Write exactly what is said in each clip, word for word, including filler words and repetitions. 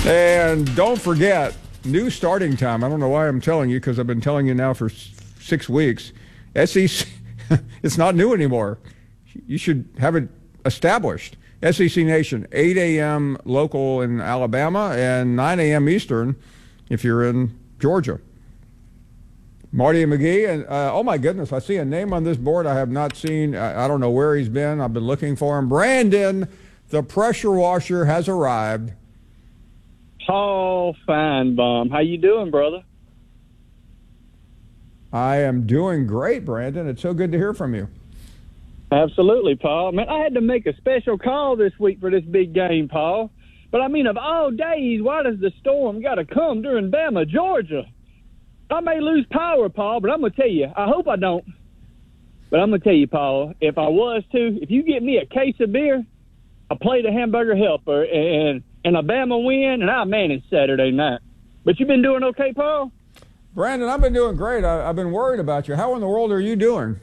And don't forget, new starting time. I don't know why I'm telling you, because I've been telling you now for six weeks. S E C, it's not new anymore. You should have it established. S E C Nation, eight a.m. local in Alabama and nine a.m. Eastern if you're in Georgia. Marty and McGee, and uh, oh my goodness, I see a name on this board I have not seen. I, I don't know where he's been. I've been looking for him. Brandon, the pressure washer, has arrived. Paul Feinbaum, how you doing, brother? I am doing great, Brandon. It's so good to hear from you. Absolutely, Paul. Man, I had to make a special call this week for this big game, Paul. But, I mean, of all days, why does the storm got to come during Bama, Georgia? I may lose power, Paul, but I'm going to tell you, I hope I don't. But I'm going to tell you, Paul, if I was to, if you get me a case of beer, a plate of hamburger helper, and and a Bama win, and I'll manage Saturday night. But you've been doing okay, Paul? Brandon, I've been doing great. I, I've been worried about you. How in the world are you doing?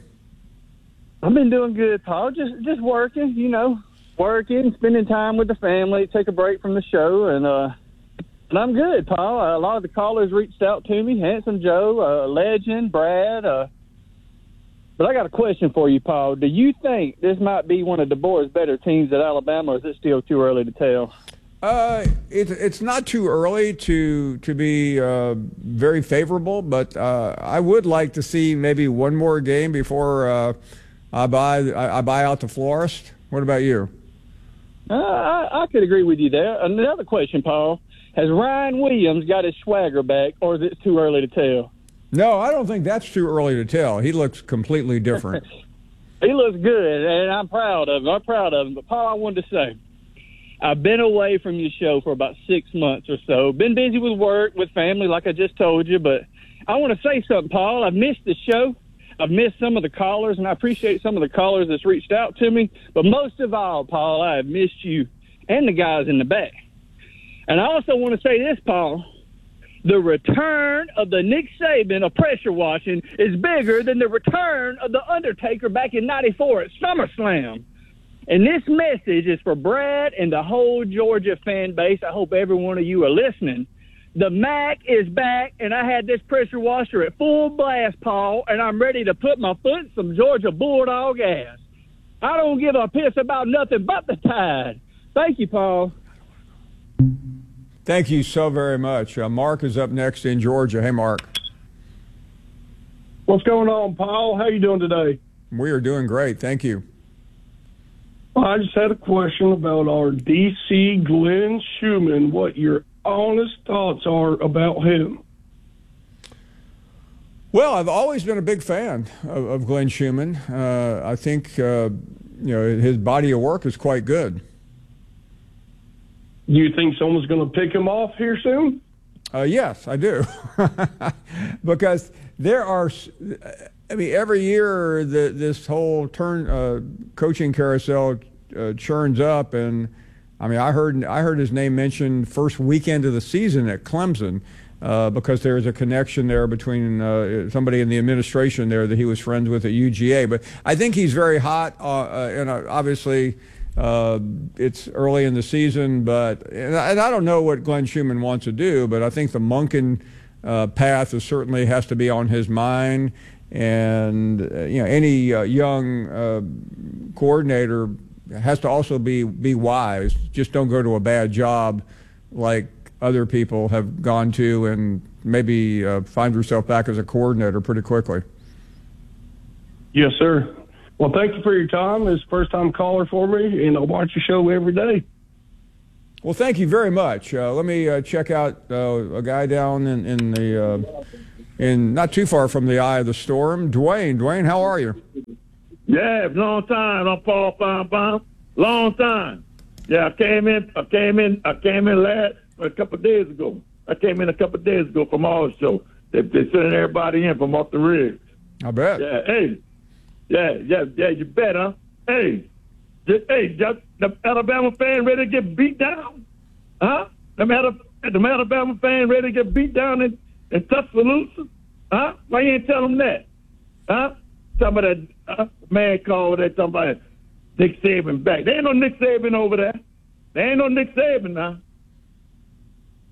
I've been doing good, Paul. Just just working, you know, working, spending time with the family, take a break from the show, and uh, and I'm good, Paul. Uh, a lot of the callers reached out to me, Handsome Joe, uh, Legend, Brad. Uh, but I got a question for you, Paul. Do you think this might be one of DeBoer's better teams at Alabama, or is it still too early to tell? Uh, it, it's not too early to to be uh, very favorable, but uh, I would like to see maybe one more game before uh, I buy I, I buy out the florist. What about you? Uh, I, I could agree with you there. Another question, Paul. Has Ryan Williams got his swagger back, or is it too early to tell? No, I don't think that's too early to tell. He looks completely different. He looks good, and I'm proud of him. I'm proud of him. But, Paul, I wanted to say, I've been away from your show for about six months or so. Been busy with work, with family, like I just told you. But I want to say something, Paul. I've missed the show. I've missed some of the callers, and I appreciate some of the callers that's reached out to me. But most of all, Paul, I have missed you and the guys in the back. And I also want to say this, Paul. The return of the Nick Saban of pressure washing is bigger than the return of The Undertaker back in ninety-four at SummerSlam. And this message is for Brad and the whole Georgia fan base. I hope every one of you are listening. The M A C is back, and I had this pressure washer at full blast, Paul, and I'm ready to put my foot in some Georgia Bulldog ass. I don't give a piss about nothing but the Tide. Thank you, Paul. Thank you so very much. Uh, Mark is up next in Georgia. Hey, Mark. What's going on, Paul? How you doing today? We are doing great. Thank you. Well, I just had a question about our D C Glenn Schumann, what your honest thoughts are about him. Well, I've always been a big fan of, of Glenn Schumann. Uh, I think uh, you know his body of work is quite good. Do you think someone's going to pick him off here soon? Uh, yes, I do. Because there are, I mean, every year the, this whole turn uh, coaching carousel uh, churns up, and I mean, I heard I heard his name mentioned first weekend of the season at Clemson uh, because there's a connection there between uh, somebody in the administration there that he was friends with at U G A. But I think he's very hot, uh, uh, and uh, obviously. Uh, it's early in the season, but and I, and I don't know what Glenn Schumann wants to do, but I think the Monken uh, path is certainly has to be on his mind. And uh, you know, any uh, young uh, coordinator has to also be be wise. Just don't go to a bad job like other people have gone to, and maybe uh, find yourself back as a coordinator pretty quickly. Yes, sir. Well, thank you for your time. It's first-time caller for me, and I'll watch your show every day. Well, thank you very much. Uh, let me uh, check out uh, a guy down in, in the uh, in not too far from the eye of the storm. Dwayne, Dwayne, how are you? Yeah, long time. I'm Paul Feinbaum. Long time. Yeah, I came in. I came in. I came in last a couple of days ago. I came in a couple of days ago from our show. They they sending everybody in from off the rig. I bet. Yeah. Hey. Yeah, yeah, yeah, you bet, huh? Hey, just, hey, just the Alabama fan ready to get beat down? Huh? The, the Alabama fan ready to get beat down in, in Tuscaloosa? Huh? Why you ain't tell them that? Huh? Somebody, that uh, man called that somebody, Nick Saban back. There ain't no Nick Saban over there. There ain't no Nick Saban now.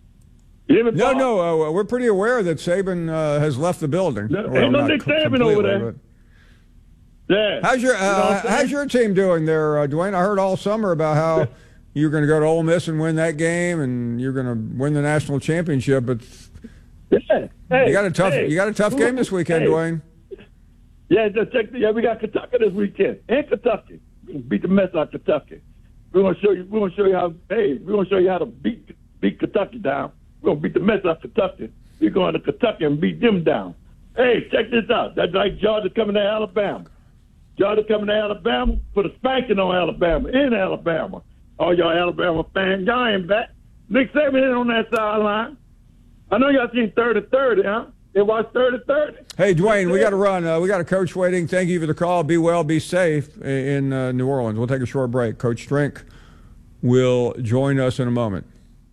You hear me, No, Paul? no, uh, we're pretty aware that Saban uh, has left the building. No, Well, ain't no not Nick co- Saban over completely, there. but- Yeah. How's your You know uh, what I'm saying? How's your team doing there, uh, Dwayne? I heard all summer about how you're going to go to Ole Miss and win that game, and you're going to win the national championship. But Yeah. Hey, you got a tough hey. you got a tough game this weekend, Hey. Dwayne. Yeah, just check the, yeah, we got Kentucky this weekend. And Kentucky. We're gonna beat the mess out of Kentucky. We're gonna show you we're gonna show you how hey, we're gonna show you how to beat beat Kentucky down. We're gonna beat the mess out of Kentucky. We're going to Kentucky and beat them down. Hey, check this out. That's like Georgia coming to Alabama. Georgia coming to Alabama, put a spanking on Alabama, in Alabama. All y'all Alabama fans, y'all ain't back. Nick Saban hit on that sideline. I know y'all seen thirty thirty, huh? They watched thirty thirty. Hey, Dwayne, we got to run. Uh, we got a coach waiting. Thank you for the call. Be well, be safe in, in uh, New Orleans. We'll take a short break. Coach Strink will join us in a moment.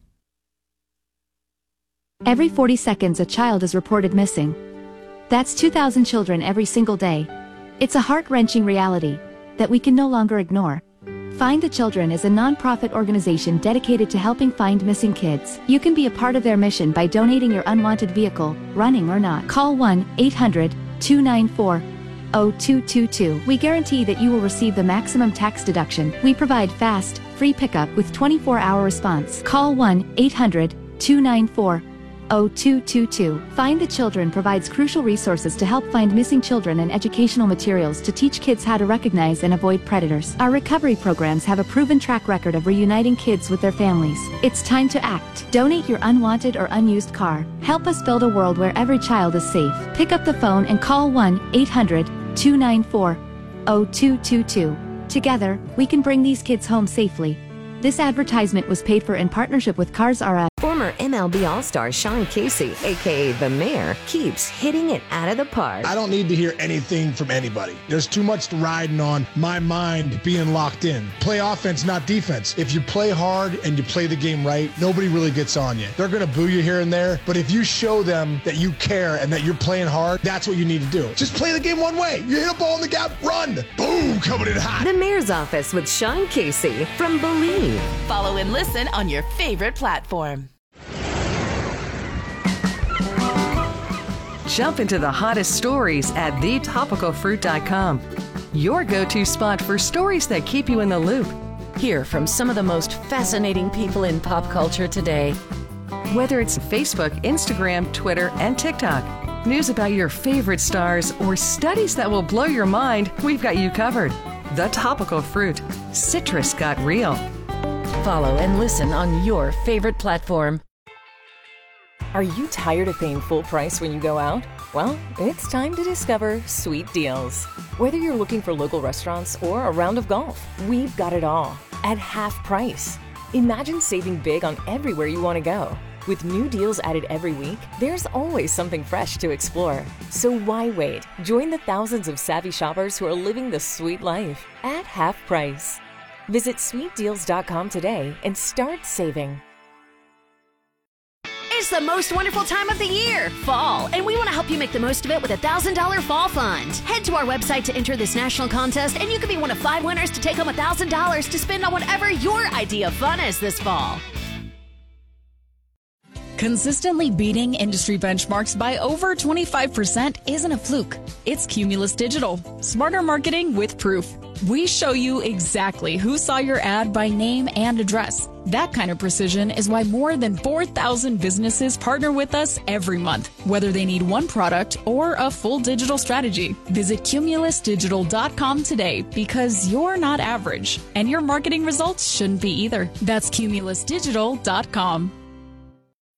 Every forty seconds, a child is reported missing. That's two thousand children every single day. It's a heart-wrenching reality that we can no longer ignore. Find the Children is a non-profit organization dedicated to helping find missing kids. You can be a part of their mission by donating your unwanted vehicle, running or not. Call one eight hundred two nine four zero two two two. We guarantee that you will receive the maximum tax deduction. We provide fast, free pickup with twenty-four hour response. Call one eight hundred two nine four zero two two two. Find the Children provides crucial resources to help find missing children and educational materials to teach kids how to recognize and avoid predators. Our recovery programs have a proven track record of reuniting kids with their families. It's time to act. Donate your unwanted or unused car. Help us build a world where every child is safe. Pick up the phone and call one eight hundred two nine four zero two two two. Together, we can bring these kids home safely. This advertisement was paid for in partnership with Cars R Us. Former M L B All-Star Sean Casey, a k a. The Mayor, keeps hitting it out of the park. I don't need to hear anything from anybody. There's too much riding on my mind being locked in. Play offense, not defense. If you play hard and you play the game right, nobody really gets on you. They're going to boo you here and there, but if you show them that you care and that you're playing hard, that's what you need to do. Just play the game one way. You hit a ball in the gap, run. Boom, coming in hot. The Mayor's Office with Sean Casey from Believe. Follow and listen on your favorite platform. Jump into the hottest stories at the topical fruit dot com. Your go-to spot for stories that keep you in the loop. Hear from some of the most fascinating people in pop culture today. Whether it's Facebook, Instagram, Twitter, and TikTok, news about your favorite stars, or studies that will blow your mind, we've got you covered. The Topical Fruit. Citrus got real. Follow and listen on your favorite platform. Are you tired of paying full price when you go out? Well, it's time to discover Sweet Deals. Whether you're looking for local restaurants or a round of golf, we've got it all at half price. Imagine saving big on everywhere you want to go. With new deals added every week, there's always something fresh to explore. So why wait? Join the thousands of savvy shoppers who are living the sweet life at half price. Visit sweet deals dot com today and start saving. It's the most wonderful time of the year, fall, and we want to help you make the most of it with a one thousand dollars Fall Fund. Head to our website to enter this national contest, and you could be one of five winners to take home one thousand dollars to spend on whatever your idea of fun is this fall. Consistently beating industry benchmarks by over twenty-five percent isn't a fluke. It's Cumulus Digital. Smarter marketing with proof. We show you exactly who saw your ad by name and address. That kind of precision is why more than four thousand businesses partner with us every month, whether they need one product or a full digital strategy. Visit cumulus digital dot com today because you're not average, and your marketing results shouldn't be either. That's cumulus digital dot com.